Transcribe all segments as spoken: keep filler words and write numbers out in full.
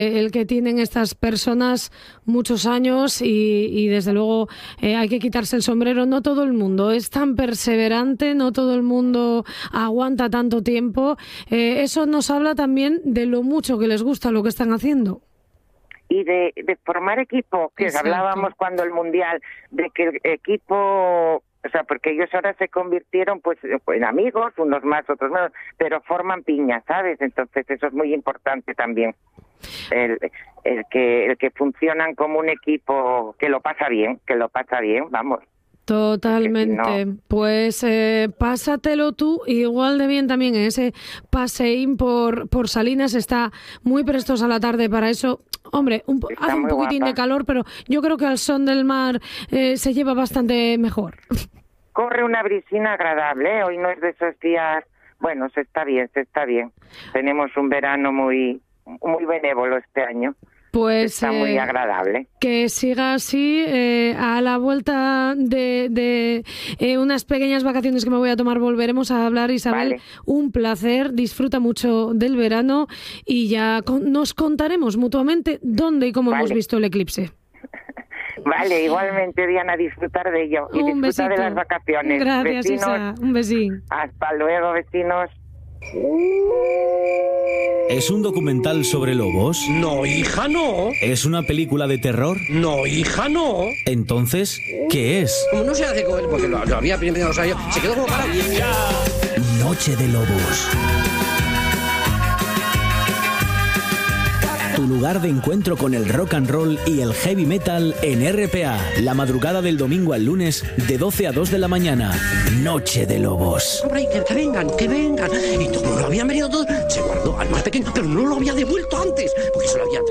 el que tienen estas personas muchos años y, y desde luego eh, hay que quitarse el sombrero. No todo el mundo es tan perseverante, no todo el mundo aguanta tanto tiempo. Eh, eso nos habla también de lo mucho que les gusta lo que están haciendo. Y de, de formar equipo, que Exacto. hablábamos cuando el Mundial, de que el equipo... O sea, porque ellos ahora se convirtieron pues en amigos, unos más, otros menos, pero forman piña, ¿sabes? Entonces eso es muy importante también. El, el que el que funcionan como un equipo que lo pasa bien, que lo pasa bien, vamos. Totalmente. Si no... Pues eh, pásatelo tú igual de bien también. Ese paseín por, por Salinas está muy prestos a la tarde para eso. Hombre, un, hace un poquitín guapa. de calor, pero yo creo que al son del mar eh, se lleva bastante mejor. Corre una brisina agradable, ¿eh? Hoy no es de esos días... Bueno, se está bien, se está bien. Tenemos un verano muy muy benévolo este año. Pues está muy eh, agradable. Que siga así. Eh, a la vuelta de, de eh, unas pequeñas vacaciones que me voy a tomar volveremos a hablar, Isabel. Vale. Un placer, disfruta mucho del verano y ya con, nos contaremos mutuamente dónde y cómo vale. hemos visto el eclipse. Vale, igualmente, Diana, disfrutar de ello y un disfrutar besito. de las vacaciones. Gracias, vecinos, Isa. Un besín. Hasta luego, vecinos. ¿Es un documental sobre lobos? No, hija, no. ¿Es una película de terror? No, hija, no. Entonces, ¿qué es? Como no se hace con él, porque lo, lo había primero, o sea, yo, se quedó como para... Noche de Lobos. Tu lugar de encuentro con el rock and roll y el heavy metal en R P A. La madrugada del domingo al lunes de doce a dos de la mañana. Noche de Lobos. Hombre, que, que vengan, que vengan. Y como lo habían venido todo, se guardó al más pequeño, pero no lo había devuelto antes, porque se lo habían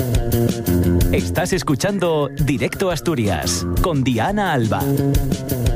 traído. Estás escuchando Directo Asturias con Diana Alba.